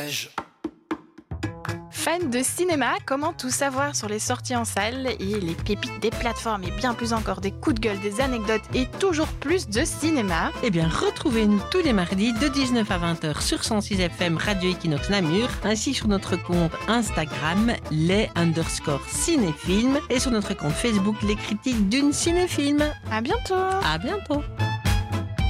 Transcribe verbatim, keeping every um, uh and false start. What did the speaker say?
Fan de cinéma, comment tout savoir sur les sorties en salle et les pépites des plateformes et bien plus encore des coups de gueule, des anecdotes et toujours plus de cinéma? Eh bien, retrouvez-nous tous les mardis de dix-neuf à vingt heures sur cent six F M Radio Equinox Namur, ainsi sur notre compte Instagram, les underscore cinéfilms, et sur notre compte Facebook, les critiques d'une cinéfilm. À bientôt! À bientôt!